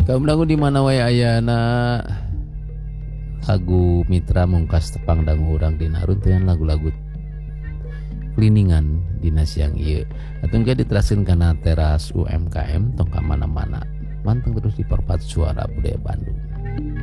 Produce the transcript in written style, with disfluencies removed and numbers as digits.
Kaum dangu di mana wae ayana lagu Mitra Mungkas tepang dangu urang dina runtuyan lagu-lagu kliningan dina siang ieu. Atuh ge diterasin kana teras UMKM tong ka mana-mana. Manteng terus di Perpat Suara Budaya Bandung.